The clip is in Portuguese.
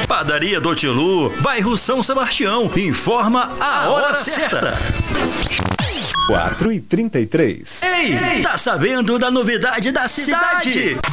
Padaria do Tilu, bairro São Sebastião, informa a hora certa. 4h33. Ei, tá sabendo da novidade da cidade?